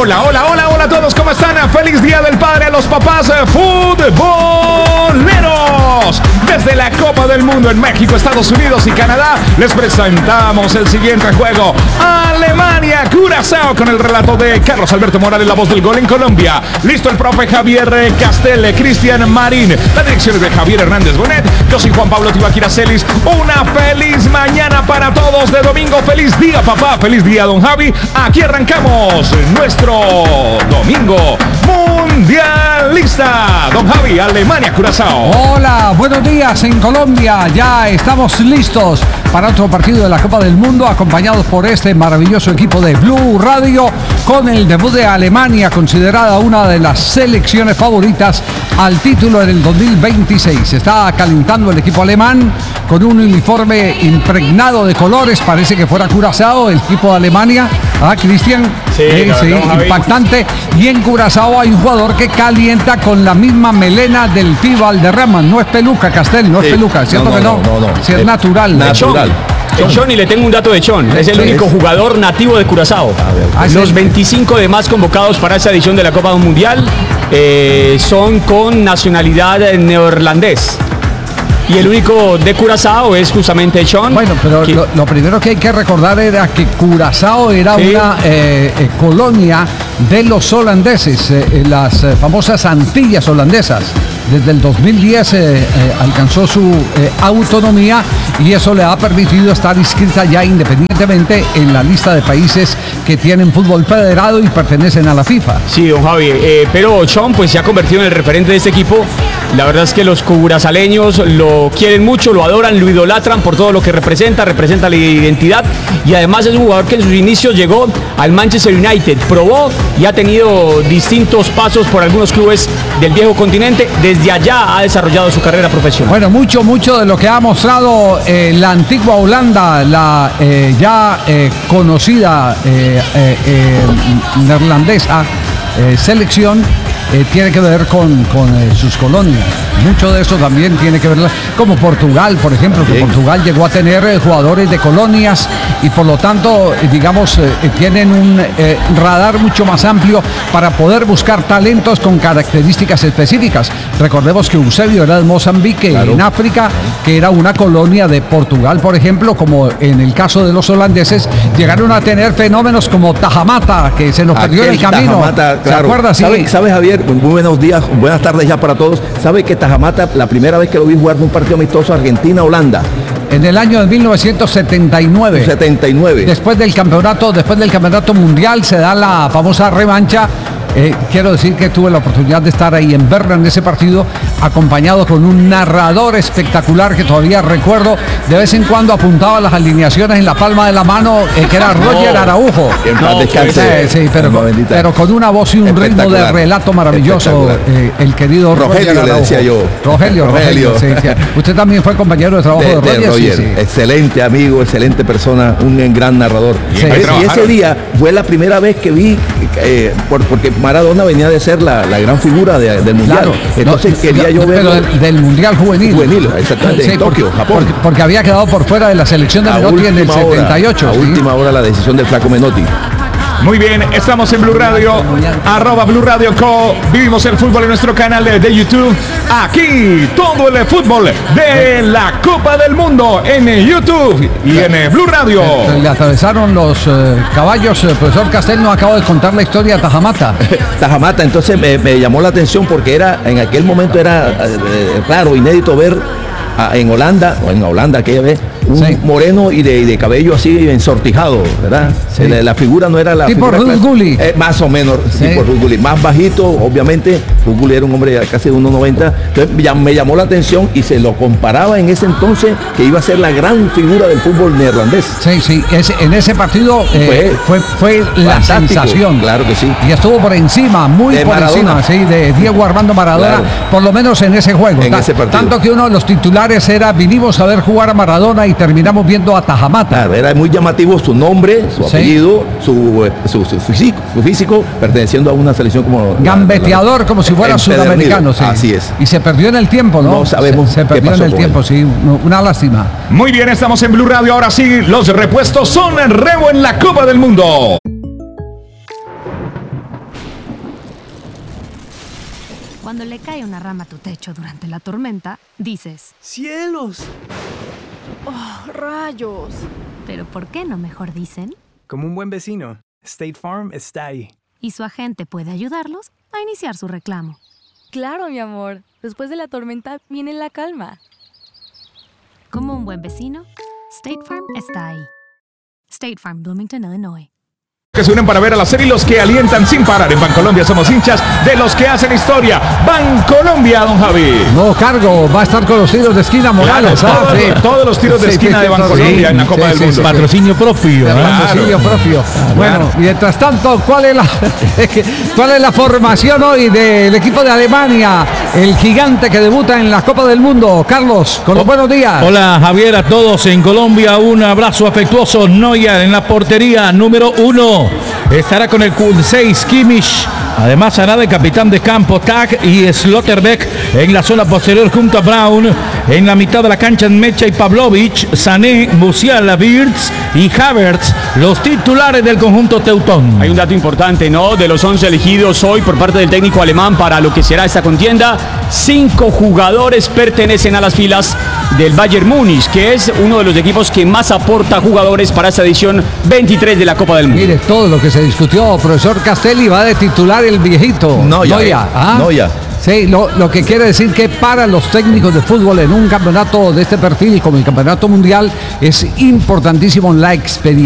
Hola a todos, ¿cómo están? Feliz Día del Padre a los papás futboleros. Desde la Copa del Mundo en México, Estados Unidos y Canadá, les presentamos el siguiente juego. Alemania, Curazao, con el relato de Carlos Alberto Morales, la voz del gol en Colombia. Listo el profe Javier Castel, Cristian Marín, la dirección es de Javier Hernández Bonet. Yo soy Juan Pablo Tibaquira Celis. Una feliz mañana para todos de domingo. Feliz día, papá. Feliz día, don Javi. Aquí arrancamos nuestro domingo mundialista. Don Javi, Alemania, Curazao. Hola, buenos días en Colombia. Ya estamos listos para otro partido de la Copa del Mundo, acompañados por este maravilloso equipo de Blue Radio, con el debut de Alemania, considerada una de las selecciones favoritas al título en el 2026. Se está calentando el equipo alemán con un uniforme impregnado de colores, parece que fuera Curazao, el equipo de Alemania. Cristian, sí, impactante. Y en Curazao hay un jugador que calienta con la misma melena del Pío Valderrama. No es peluca, Castel, no es peluca, ¿cierto que no? Sí, es natural. Chon, y le tengo un dato de Chon. Es el único jugador nativo de Curazao. Los 25 demás convocados para esa edición de la Copa Mundial son con nacionalidad neerlandés. Y el único de Curazao es justamente Chon. Bueno, pero lo primero que hay que recordar era que Curazao era una colonia de los holandeses, las famosas Antillas holandesas. Desde el 2010 alcanzó su autonomía y eso le ha permitido estar inscrita ya independientemente en la lista de países que tienen fútbol federado y pertenecen a la FIFA. Sí, don Javi, pero Chon pues se ha convertido en el referente de este equipo. La verdad es que los curazaleños lo quieren mucho, lo adoran, lo idolatran por todo lo que representa la identidad, y además es un jugador que en sus inicios llegó al Manchester United, probó y ha tenido distintos pasos por algunos clubes del viejo continente. Desde allá ha desarrollado su carrera profesional. Bueno, mucho de lo que ha mostrado la antigua Holanda, la ya conocida neerlandesa selección, tiene que ver con sus colonias. Mucho de eso también tiene que ver, como Portugal, por ejemplo, que Portugal llegó a tener jugadores de colonias y por lo tanto, digamos, tienen un radar mucho más amplio para poder buscar talentos con características específicas. Recordemos que Eusebio era de Mozambique, claro, en África, que era una colonia de Portugal, por ejemplo, como en el caso de los holandeses, llegaron a tener fenómenos como Tajamata, que se nos perdió en el camino. Tajamata, claro. ¿Se acuerda? Sí. ¿Sabe, Javier? Muy buenos días, buenas tardes ya para todos. ¿Sabe que Tajamata, la primera vez que lo vi jugar fue un partido amistoso Argentina-Holanda? En el año de 1979. 79. Después del campeonato mundial se da la famosa revancha. Quiero decir que tuve la oportunidad de estar ahí en Berna en ese partido, acompañado con un narrador espectacular que todavía recuerdo. De vez en cuando apuntaba las alineaciones en la palma de la mano, que era Roger Araujo. Sí, pero con una voz y un ritmo de relato maravilloso, el querido Rogelio Araujo. Le decía yo. Rogelio. Sí. Usted también fue compañero de trabajo de Roger. Sí. Excelente amigo, excelente persona, un gran narrador. Sí. Y ese día fue la primera vez que vi, porque Maradona venía de ser la gran figura del mundial. Claro. Entonces quería yo ver. Pero del mundial juvenil. Exactamente, sí, en Tokio, Japón. Porque había quedado por fuera de la selección de Menotti en el 78. A última hora la decisión del flaco Menotti. Muy bien, estamos en Blue Radio, @Blue Radio Co. Vivimos el fútbol en nuestro canal de YouTube. Aquí todo el fútbol de la Copa del Mundo en YouTube y en Blue Radio. Le atravesaron los caballos. El profesor Castel nos acaba de contar la historia de Tajamata. Tajamata, entonces me llamó la atención porque en aquel momento era raro, inédito ver en Holanda aquella vez, un moreno y de cabello así ensortijado, ¿verdad? Sí. La figura no era la tipo Ruud Gullit. Más o menos, tipo Ruud Gullit. Más bajito, obviamente. Ruud Gullit era un hombre casi de 1,90. Entonces me llamó la atención y se lo comparaba en ese entonces que iba a ser la gran figura del fútbol neerlandés. Sí. En ese partido fue la sensación. Claro que sí. Y estuvo por encima, muy de por Maradona. encima, de Diego Armando Maradona, claro, por lo menos en ese juego. En ese partido. Tanto que uno de los titulares era: vinimos a ver jugar a Maradona y terminamos viendo a Tajamata. Claro, era muy llamativo su nombre, su apellido, su físico, perteneciendo a una selección como gambeteador, como si fuera sudamericano. Sí. Así es. Y se perdió en el tiempo, ¿no? No sabemos. Se perdió en el tiempo, sí. Una lástima. Muy bien, estamos en Blue Radio. Ahora sí, los repuestos son en remo en la Copa del Mundo. Cuando le cae una rama a tu techo durante la tormenta, dices, ¡cielos! ¡Oh, rayos! ¿pero por qué no mejor dicen? Como un buen vecino, State Farm está ahí. Y su agente puede ayudarlos a iniciar su reclamo. Claro, mi amor. Después de la tormenta viene la calma. Como un buen vecino, State Farm está ahí. State Farm, Bloomington, Illinois. Que se unen para ver a la serie y los que alientan sin parar. En Bancolombia somos hinchas de los que hacen historia. Bancolombia, don Javi. No cargo, va a estar con los tiros de esquina Morales. Claro, todos los tiros de esquina de Bancolombia en la Copa del Mundo. Patrocinio propio. Patrocinio propio. Bueno, mientras tanto, ¿cuál es la formación hoy del equipo de Alemania? El gigante que debuta en la Copa del Mundo. Carlos, con los buenos días. Hola Javier, a todos en Colombia, un abrazo afectuoso. Neuer en la portería, número 1. Estará con el 6 Kimmich. Además hará de capitán de campo Tag y Slotterbeck en la zona posterior junto a Brown. En la mitad de la cancha Mecha y Pavlovic, Sané, Musiala, Wirtz y Havertz, los titulares del conjunto teutón. Hay un dato importante, ¿no? De los 11 elegidos hoy por parte del técnico alemán para lo que será esta contienda, 5 jugadores pertenecen a las filas del Bayern Múnich, que es uno de los equipos que más aporta jugadores para esta edición 23 de la Copa del Mundo. Mire, todo lo que se discutió, profesor Castelli, va de titular el viejito. Neuer. Sí, lo que quiere decir que para los técnicos de fútbol en un campeonato de este perfil, como el campeonato mundial, es importantísimo la experiencia.